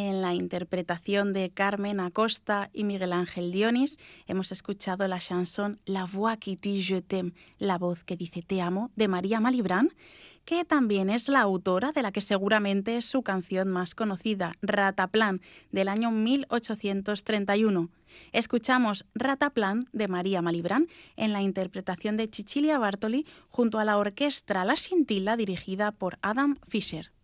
En la interpretación de Carmen Acosta y Miguel Ángel Dionis hemos escuchado la chanson La voix qui dit je t'aime, la voz que dice te amo, de María Malibran, que también es la autora de la que seguramente es su canción más conocida, Rataplan, del año 1831. Escuchamos Rataplan de María Malibran en la interpretación de Cecilia Bartoli junto a la orquesta La Scintilla dirigida por Adam Fischer.